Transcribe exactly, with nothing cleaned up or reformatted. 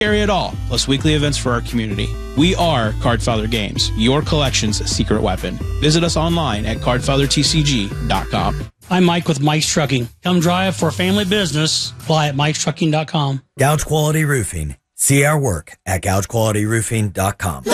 Carry it all, plus weekly events for our community. We are Cardfather Games, your collection's secret weapon. Visit us online at card father t c g dot com. I'm Mike with Mike's Trucking. Come drive for family business. Apply at mikes trucking dot com. Gouge Quality Roofing. See our work at gouge quality roofing dot com.